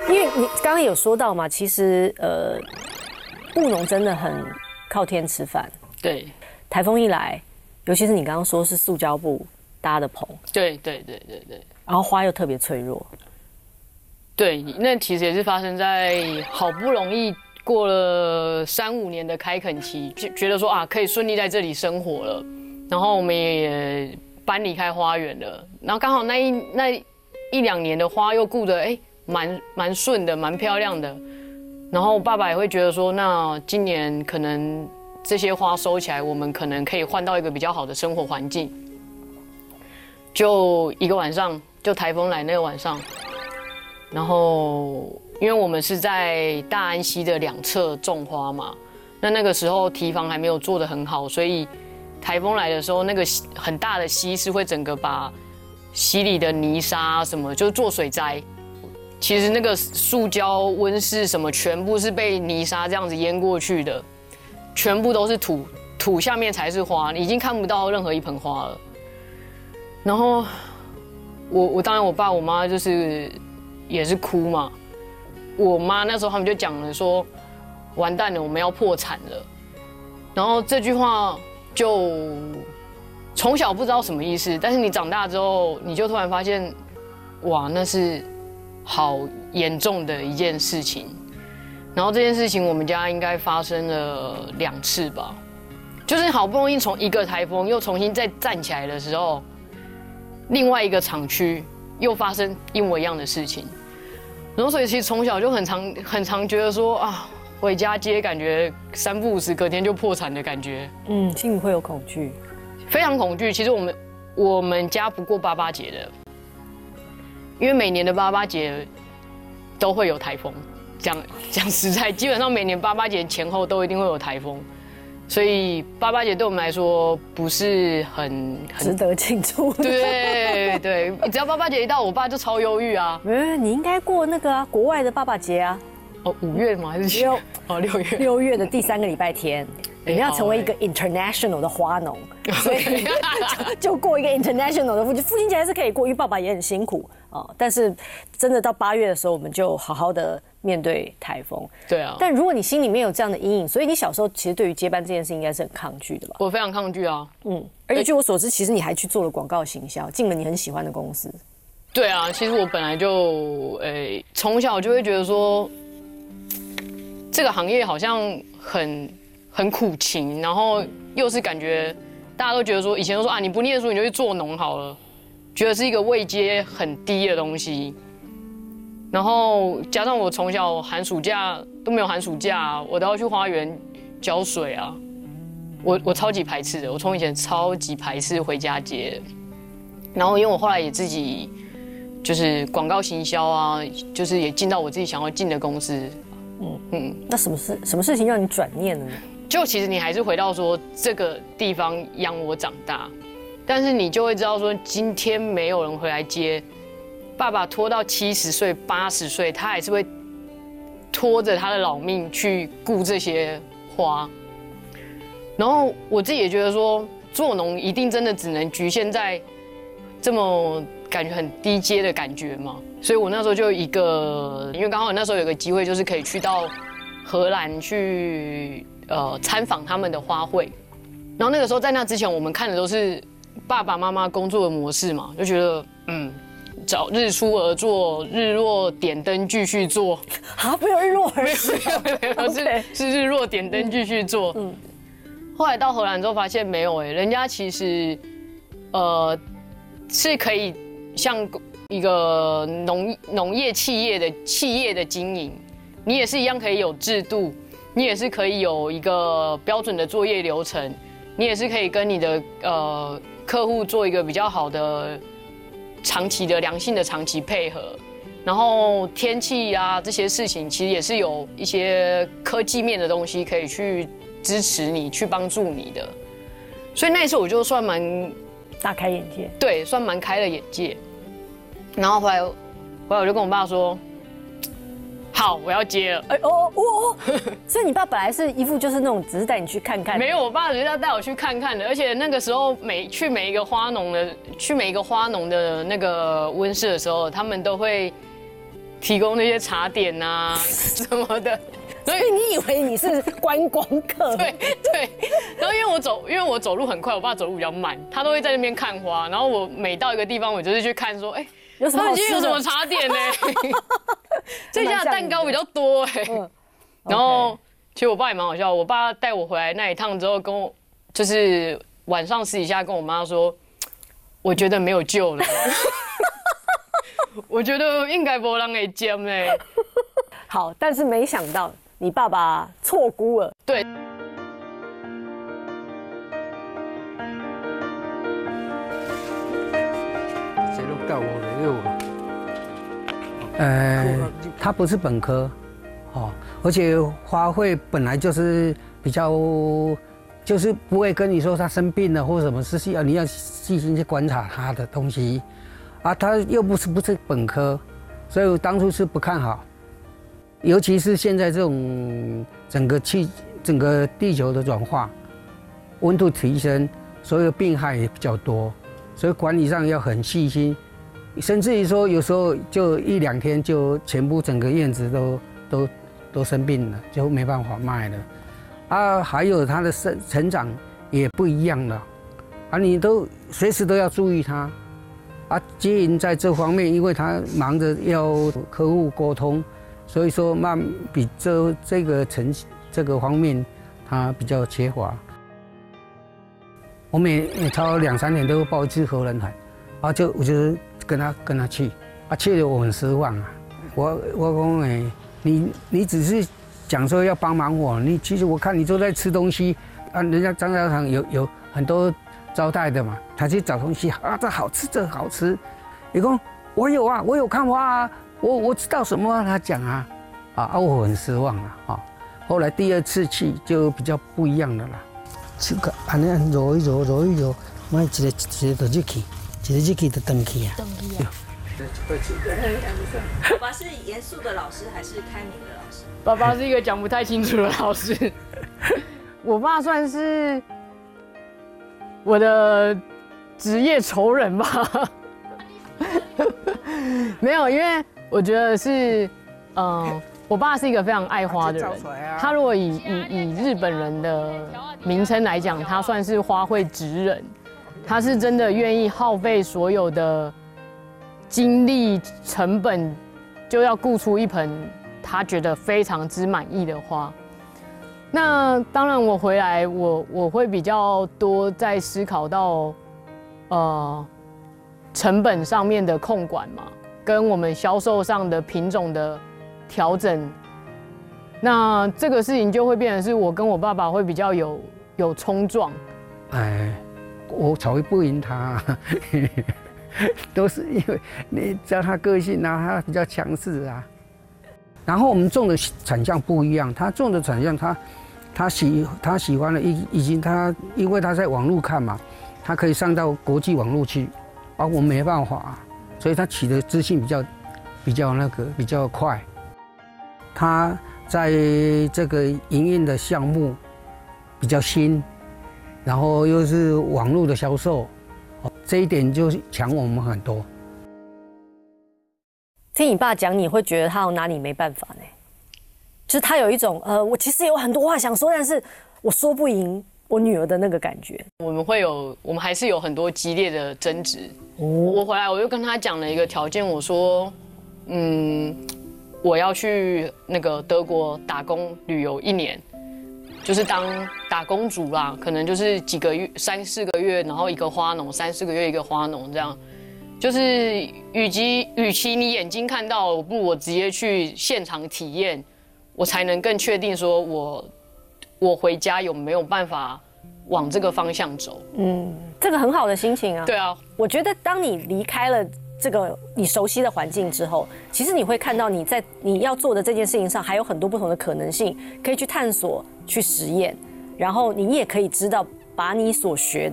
因为你刚刚有说到嘛，其实务农真的很靠天吃饭。 对， 台风一来，尤其是你刚刚说是塑胶布搭的棚， 对， 然后花又特别脆弱。 对，那其实也是发生在好不容易过了3-5年的开垦期，觉得说啊可以顺利在这里生活了，然后我们也搬离开花园了，然后刚好那1-2年的花又顾得蛮顺的，蛮漂亮的，然后爸爸也会觉得说，那今年可能这些花收起来，我们可能可以换到一个比较好的生活环境。就一个晚上，就台风来那个晚上。然后，因为我们是在大安溪的2侧种花嘛，那个时候堤防还没有做得很好，所以台风来的时候，那个很大的溪是会整个把溪里的泥沙什么，就是做水灾。其实那个塑胶温室什么，全部是被泥沙这样子淹过去的，全部都是土，土下面才是花，你已经看不到任何一盆花了。然后我当然我爸我妈就是也是哭嘛，我妈那时候他们就讲了说，完蛋了，我们要破产了。然后这句话就从小不知道什么意思，但是你长大之后，你就突然发现，哇，那是好严重的一件事情。然后这件事情我们家应该发生了2次吧，就是好不容易从一个台风又重新再站起来的时候，另外一个厂区又发生一模一样的事情。然后所以其实从小就很常觉得说啊，回家接感觉3不5时隔天就破产的感觉。 心里会有恐惧， 非常恐惧。其实我们家不过88节的，因为每年的88节都会有台风。讲实在，基本上每年88节前后都一定会有台风，所以88节对我们来说不是很值得庆祝。 对，只要88节一到，我爸就超忧郁啊。 你应该过那个啊，国外的爸爸节啊。 5月吗？还是6月 ？6月的第3个礼拜天。你们要成为一个 international 的花农，所以就过一个 international 的父亲节还是可以过，因为爸爸也很辛苦但是真的到8月的时候，我们就好好的面对台风。 对啊。 但如果你心里面有这样的阴影，所以你小时候其实对于接班这件事应该是很抗拒的吧？ 我非常抗拒啊。 而且据我所知，其实你还去做了广告行销，进了你很喜欢的公司。 对啊，其实我本来就从小就会觉得说，这个行业好像很苦情，然后又是感觉大家都觉得说，以前都说啊，你不念书你就去做农好了，觉得是一个位阶很低的东西。然后加上我从小寒暑假都没有寒暑假，我都要去花园浇水啊，我超级排斥的，我从以前超级排斥回家接。然后因为我后来也自己就是广告行销啊，就是也进到我自己想要进的公司。 那什么事情让你转念了呢？ 就其实你还是回到说这个地方养我长大，但是你就会知道说今天没有人回来接，爸爸拖到70岁、80岁，他还是会拖着他的老命去顾这些花。然后我自己也觉得说，做农一定真的只能局限在这么感觉很低阶的感觉嘛。所以我那时候就因为刚好那时候有个机会，就是可以去到荷兰去参访他们的花卉。然后那个时候在那之前，我们看的都是爸爸妈妈工作的模式嘛，就觉得早日出而作，日落点灯继续做。 没有日落而已，是日落点灯继续做。后来到荷兰之后发现没有人家其实是可以像一个农业企业的经营，你也是一样可以有制度，你也是可以有一个标准的作业流程，你也是可以跟你的客户做一个比较好的良性的长期配合。然后天气啊这些事情，其实也是有一些科技面的东西可以去支持你，去帮助你的。所以那一次我就算蛮大开眼界， 对，算蛮开了眼界。然后后来我就跟我爸说，好，我要接了。 所以你爸本来是一副就是那种只是带你去看看， 没有，我爸只是要带我去看看的。而且那个时候去每一个花农的那个温室的时候，他们都会提供那些茶点啊什么的。 所以你以为你是观光客？ 对。然后因为我走路很快，我爸走路比较慢，他都会在那边看花。然后我每到一个地方，我就是去看说， 有什么好吃的？ 有什么茶点呢？这家的蛋糕比较多然后其实我爸也蛮好笑，我爸带我回来那一趟之后，跟我就是晚上私底下跟我妈说，我觉得没有救了。我觉得应该没人会接呢。 好，但是没想到你爸爸错估了。 对。 谁都告我了，因为他不是本科，而且花卉本来就是比较，就是不会跟你说他生病了或什么事情，你要细心去观察他的东西，他又不是本科，所以我当初是不看好。尤其是现在这种整个地球的转化，温度提升，所有病害也比较多，所以管理上要很细心，甚至于说有时候就1、2天就全部整个院子都生病了，就没办法卖了。还有它的成长也不一样了，你都随时都要注意它。经营在这方面，因为他忙着要客户沟通。所以说，比这个方面，他比较缺乏。我每超2、3年都会报一次合仁海，我就跟他去，去了我很失望啊。我讲你只是讲说要帮忙我，其实我看你都在吃东西人家张家堂有很多招待的嘛，他去找东西这好吃这好吃，你讲我有看花啊。我知道什么他讲我很失望了后来第2次去就比较不一样的啦，手个安尼揉一揉，买一个就入去，一个入去就回去啊。 爸爸是严肃的老师还是开明的老师？ 爸爸是一个讲不太清楚的老师。我爸算是我的职业仇人吧。没有，因为我觉得是，我爸是一个非常爱花的人。他如果以日本人的名称来讲，他算是花卉职人。他是真的愿意耗费所有的精力成本，就要顾出一盆他觉得非常之满意的花。那当然，我回来我会比较多在思考到，成本上面的控管嘛，跟我们销售上的品种的调整，那这个事情就会变成是我跟我爸爸会比较有冲撞。 我才会不赢他，都是因为你知道他个性他比较强势啊。然后我们种的产项不一样，他种的产项他喜欢的已经因为他在网络看嘛，他可以上到国际网络去。我们没办法所以他取得资讯比较快。他在这个营运的项目比较新，然后又是网络的销售，这一点就强我们很多。 听你爸讲，你会觉得他有拿你没办法呢？就是他有一种我其实有很多话想说，但是我说不赢我女儿的那个感觉。 我们还是有很多激烈的争执。我回来我就跟他讲了一个条件，我说，我要去那个德国打工旅游1年，就是当打工族啦，可能就是几个月3、4个月，然后一个花农，3、4个月一个花农这样。就是与其你眼睛看到，不如我直接去现场体验，我才能更确定说我回家有没有办法往这个方向走。 这个很好的心情啊。 对啊， 我觉得当你离开了这个你熟悉的环境之后，其实你会看到你在你要做的这件事情上还有很多不同的可能性，可以去探索、去实验，然后你也可以知道把你所学